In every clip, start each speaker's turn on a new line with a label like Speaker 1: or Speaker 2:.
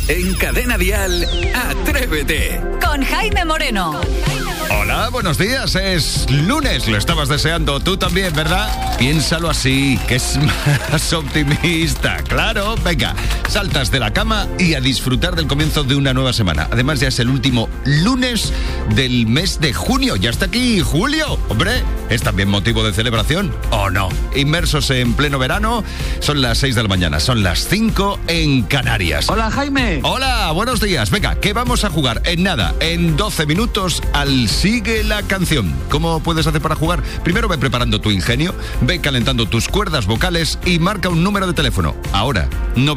Speaker 1: En Cadena Dial, Atrévete.
Speaker 2: Con Jaime Moreno.
Speaker 3: Hola, buenos días. Es lunes, lo estabas deseando tú también, ¿verdad? Piénsalo así, que es más optimista. Claro, venga, saltas de la cama y a disfrutar del comienzo de una nueva semana. Además, ya es el último lunes del mes de junio. Ya está aquí julio. Hombre, ¿es también motivo de celebración o no? Inmersos en pleno verano, son las 6 de la mañana, son las 5 en Canarias.
Speaker 4: Hola, Jaime.
Speaker 3: Hola, buenos días. Venga, ¿qué vamos a jugar? En nada, en 12 minutos al Sigue la Canción. ¿Cómo puedes hacer para jugar? Primero ve preparando tu ingenio, ve calentando tus cuerdas vocales y marca un número de teléfono. Ahora,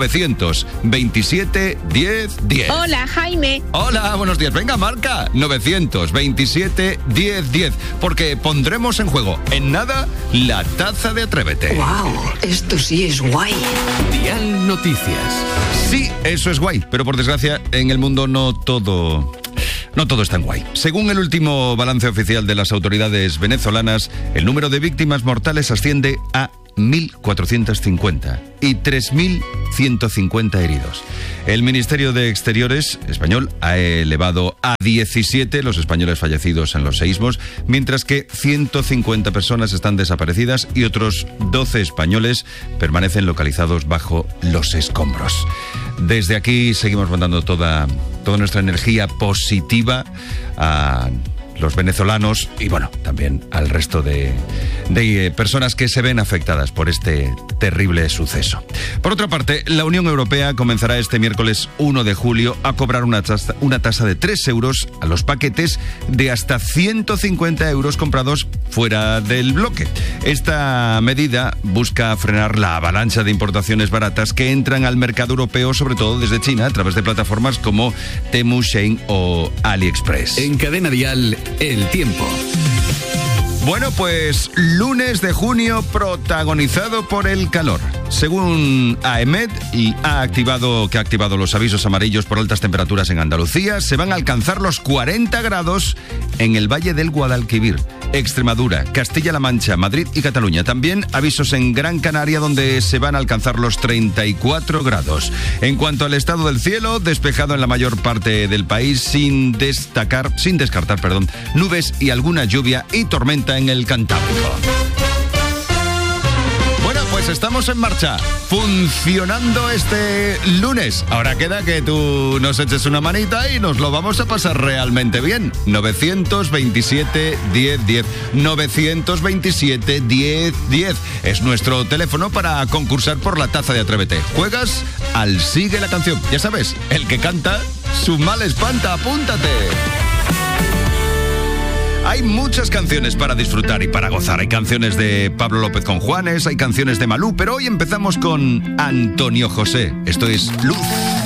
Speaker 3: 927 10 10.
Speaker 5: Hola, Jaime.
Speaker 3: Hola, buenos días. Venga, marca 927 10 10. Porque pondremos en juego, en nada, la taza de Atrévete.
Speaker 6: ¡Wow! Esto sí es guay.
Speaker 1: Dial Noticias.
Speaker 3: Sí, eso es guay, pero por desgracia en el mundo no todo es tan guay. Según el último balance oficial de las autoridades venezolanas, el número de víctimas mortales asciende a 1.450 y 3.150 heridos. El Ministerio de Exteriores español ha elevado a 17 los españoles fallecidos en los seísmos, mientras que 150 personas están desaparecidas y otros 12 españoles permanecen localizados bajo los escombros. Desde aquí seguimos mandando toda nuestra energía positiva a los venezolanos y, bueno, también al resto de personas que se ven afectadas por este terrible suceso. Por otra parte, la Unión Europea comenzará este miércoles 1 de julio a cobrar una tasa de 3 euros a los paquetes de hasta 150 euros comprados fuera del bloque. Esta medida busca frenar la avalancha de importaciones baratas que entran al mercado europeo, sobre todo desde China, a través de plataformas como Temu, Shein o AliExpress.
Speaker 1: En Cadena Dial, el tiempo.
Speaker 3: Bueno, pues lunes de junio protagonizado por el calor. Según AEMET, que ha activado los avisos amarillos por altas temperaturas en Andalucía, se van a alcanzar los 40 grados en el Valle del Guadalquivir, Extremadura, Castilla-La Mancha, Madrid y Cataluña. También avisos en Gran Canaria, donde se van a alcanzar los 34 grados. En cuanto al estado del cielo, despejado en la mayor parte del país, sin descartar, nubes y alguna lluvia y tormenta en el Cantábrico. Bueno, pues estamos en marcha, funcionando este lunes. Ahora queda que tú nos eches una manita y nos lo vamos a pasar realmente bien. 927 10 10. 927 10 10. Es nuestro teléfono para concursar por la taza de Atrévete. Juegas al Sigue la Canción. Ya sabes, el que canta, su mal espanta. Apúntate. Hay muchas canciones para disfrutar y para gozar. Hay canciones de Pablo López con Juanes, hay canciones de Malú, pero hoy empezamos con Antonio José. Esto es Luz.